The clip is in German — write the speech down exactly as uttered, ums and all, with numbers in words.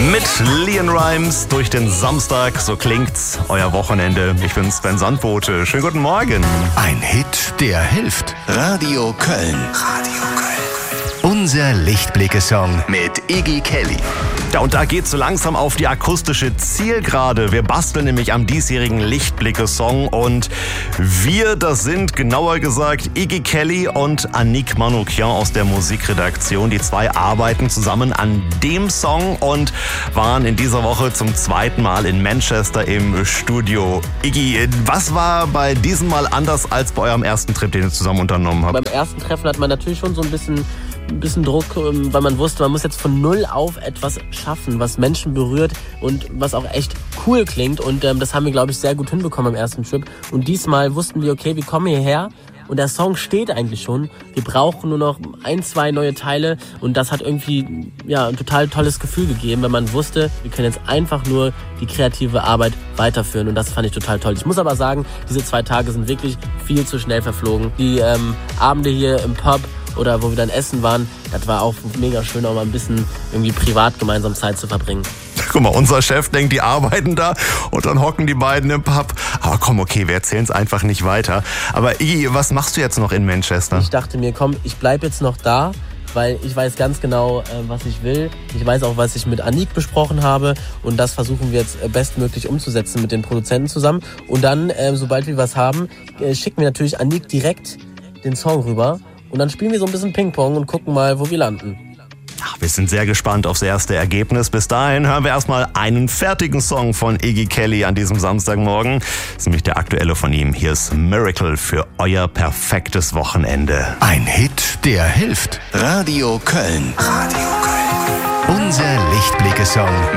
Mit Leon Rimes durch den Samstag, so klingt's, euer Wochenende. Ich bin Sven Sandbote. Schönen guten Morgen. Ein Hit, der hilft. Radio Köln. Radio Köln. Unser Lichtblicke-Song mit Iggy Kelly. Ja, und da geht's so langsam auf die akustische Zielgerade. Wir basteln nämlich am diesjährigen Lichtblicke-Song und wir, das sind genauer gesagt Iggy Kelly und Annick Manoukian aus der Musikredaktion. Die zwei arbeiten zusammen an dem Song und waren in dieser Woche zum zweiten Mal in Manchester im Studio. Iggy, was war bei diesem Mal anders als bei eurem ersten Trip, den ihr zusammen unternommen habt? Beim ersten Treffen hat man natürlich schon so ein bisschen ein bisschen Druck, weil man wusste, man muss jetzt von null auf etwas schaffen, was Menschen berührt und was auch echt cool klingt. Und ähm, das haben wir, glaube ich, sehr gut hinbekommen am ersten Trip. Und diesmal wussten wir, okay, wir kommen hierher und der Song steht eigentlich schon. Wir brauchen nur noch ein, zwei neue Teile und das hat irgendwie ja, ein total tolles Gefühl gegeben, wenn man wusste, wir können jetzt einfach nur die kreative Arbeit weiterführen und das fand ich total toll. Ich muss aber sagen, diese zwei Tage sind wirklich viel zu schnell verflogen. Die ähm, Abende hier im Pub oder wo wir dann essen waren, das war auch mega schön, auch mal ein bisschen irgendwie privat gemeinsam Zeit zu verbringen. Guck mal, unser Chef denkt, die arbeiten da und dann hocken die beiden im Pub. Aber komm, okay, wir erzählen es einfach nicht weiter. Aber Iggy, was machst du jetzt noch in Manchester? Ich dachte mir, komm, ich bleib jetzt noch da, weil ich weiß ganz genau, äh, was ich will. Ich weiß auch, was ich mit Annick besprochen habe und das versuchen wir jetzt bestmöglich umzusetzen mit den Produzenten zusammen. Und dann, äh, sobald wir was haben, äh, schicken wir natürlich Annick direkt den Song rüber. Und dann spielen wir so ein bisschen Ping-Pong und gucken mal, wo wir landen. Ach, wir sind sehr gespannt aufs erste Ergebnis. Bis dahin hören wir erstmal einen fertigen Song von Iggy Kelly an diesem Samstagmorgen. Das ist nämlich der aktuelle von ihm. Hier ist Miracle für euer perfektes Wochenende. Ein Hit, der hilft. Radio Köln. Radio Köln. Unser Lichtblicke-Song